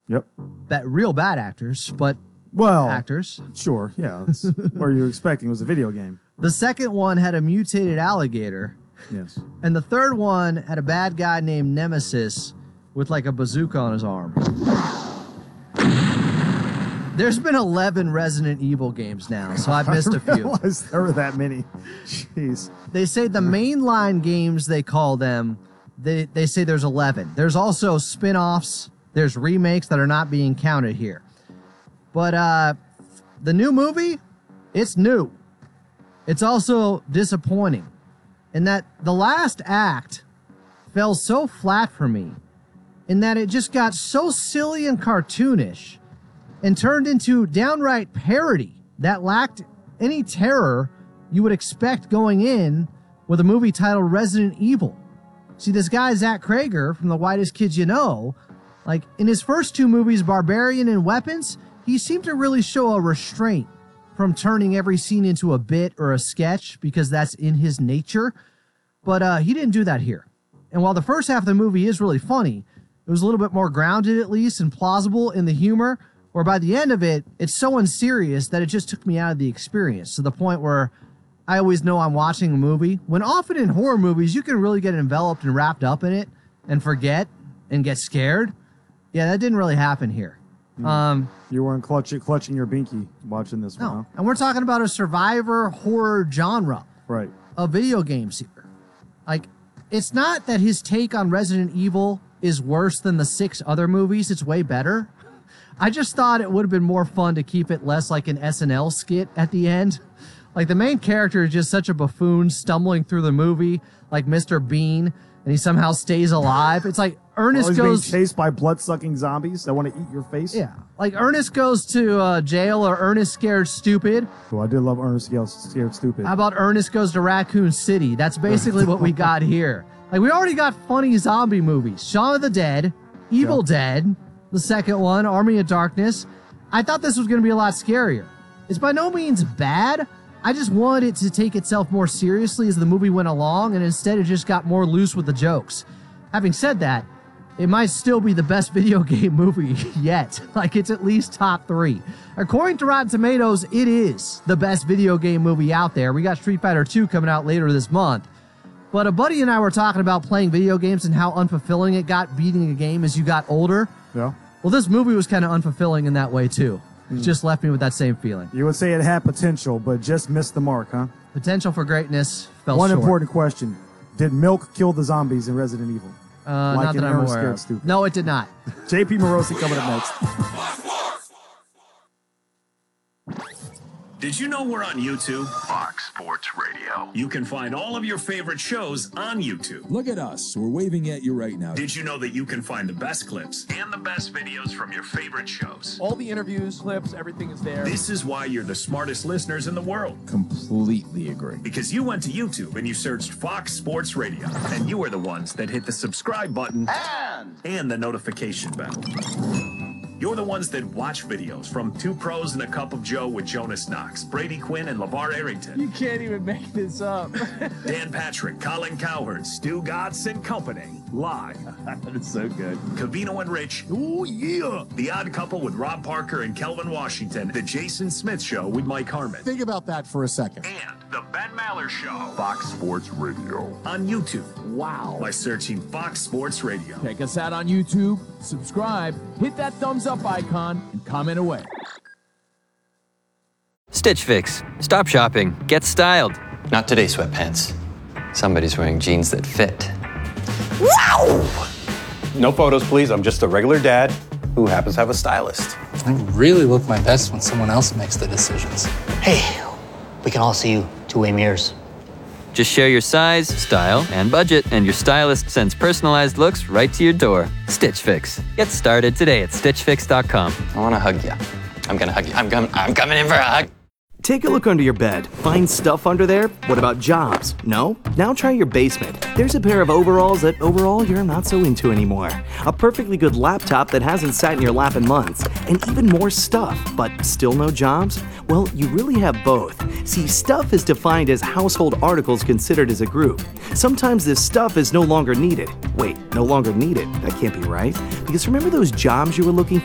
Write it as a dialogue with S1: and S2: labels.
S1: Yep.
S2: Real bad actors, but actors.
S1: Sure, yeah. That's what you're expecting was a video game.
S2: The second one had a mutated alligator.
S1: Yes.
S2: And the third one had a bad guy named Nemesis with like a bazooka on his arm. There's been 11 Resident Evil games now, so I've missed a few.
S1: I realized there were that many. Jeez.
S2: They say the mainline games, they call them, they say there's 11. There's also spin-offs. There's remakes that are not being counted here. But the new movie, it's new. It's also disappointing in that the last act fell so flat for me in that it just got so silly and cartoonish and turned into downright parody that lacked any terror you would expect going in with a movie titled Resident Evil. See, this guy, Zach Krager, from The Whitest Kids You Know, like in his first two movies, Barbarian and Weapons, he seemed to really show a restraint from turning every scene into a bit or a sketch because that's in his nature. But he didn't do that here. And while the first half of the movie is really funny, it was a little bit more grounded at least and plausible in the humor, where by the end of it, it's so unserious that it just took me out of the experience to the point where I always know I'm watching a movie. When often in horror movies, you can really get enveloped and wrapped up in it and forget and get scared. Yeah, that didn't really happen here.
S1: You weren't clutching your binky watching this one,
S2: No,
S1: huh?
S2: and we're talking about a survivor horror genre
S1: Right.
S2: of video games here. Like, it's not that his take on Resident Evil is worse than the 6 other movies. It's way better. I just thought it would have been more fun to keep it less like an SNL skit at the end. Like, the main character is just such a buffoon stumbling through the movie, like Mr. Bean, and he somehow stays alive. It's like Ernest goes...
S1: being chased by blood-sucking zombies that want to eat your face?
S2: Yeah. Like, Ernest goes to jail, or Ernest Scared Stupid.
S1: Oh, I did love Ernest Scared Stupid.
S2: How about Ernest Goes to Raccoon City? That's basically what we got here. Like, we already got funny zombie movies. Shaun of the Dead, Evil Dead, the second one, Army of Darkness. I thought this was going to be a lot scarier. It's by no means bad. I just wanted it to take itself more seriously as the movie went along, and instead it just got more loose with the jokes. Having said that, it might still be the best video game movie yet. Like, it's at least top 3. According to Rotten Tomatoes, it is the best video game movie out there. We got Street Fighter 2 coming out later this month. But a buddy and I were talking about playing video games and how unfulfilling it got beating a game as you got older.
S1: Yeah.
S2: Well, this movie was kind of unfulfilling in that way, too. It just left me with that same feeling.
S1: You would say it had potential, but just missed the mark, huh?
S2: Potential for greatness fell
S1: One
S2: short.
S1: important question. Did milk kill the zombies in Resident Evil?
S2: Not that I'm aware of.
S1: Stupid.
S2: No, it did not.
S1: JP Morosi coming up next.
S3: Did you know we're on YouTube?
S4: Fox Sports Radio.
S3: You can find all of your favorite shows on YouTube.
S5: Look at us. We're waving at you right now.
S3: Did you know that you can find the best clips
S4: And the best videos from your favorite shows.
S6: All the interviews, clips, everything is there.
S3: This is why you're the smartest listeners in the world.
S5: Completely agree.
S3: Because you went to YouTube and you searched Fox Sports Radio. And you are the ones that hit the subscribe button and the notification bell. You're the ones that watch videos from Two Pros and a Cup of Joe with Jonas Knox, Brady Quinn, and LeVar Arrington.
S6: You can't even make this up.
S3: Dan Patrick, Colin Cowherd, Stu Gatz and Company. Live.
S5: That is so good.
S3: Cavino and Rich. Oh, yeah. The Odd Couple with Rob Parker and Kelvin Washington. The Jason Smith Show with Mike Harmon.
S7: Think about that for a second.
S4: And the Ben Maller Show.
S7: Fox Sports Radio.
S3: On YouTube.
S6: Wow.
S3: By searching Fox Sports Radio.
S6: Check us out on YouTube, subscribe, hit that thumbs up icon, and comment away.
S8: Stitch Fix. Stop shopping. Get styled.
S9: Not today, sweatpants. Somebody's wearing jeans that fit. Wow!
S10: No photos, please. I'm just a regular dad who happens to have a stylist.
S11: I really look my best when someone else makes the decisions.
S12: Hey, we can all see you two-way mirrors.
S8: Just share your size, style, and budget, and your stylist sends personalized looks right to your door. Stitch Fix. Get started today at StitchFix.com.
S9: I want to hug you. I'm going to hug you. I'm coming in for a hug.
S13: Take a look under your bed. Find stuff under there? What about jobs? No? Now try your basement. There's a pair of overalls that overall you're not so into anymore. A perfectly good laptop that hasn't sat in your lap in months. And even more stuff, but still no jobs? Well, you really have both. See, stuff is defined as household articles considered as a group. Sometimes this stuff is no longer needed. Wait, no longer needed? That can't be right. Because remember those jobs you were looking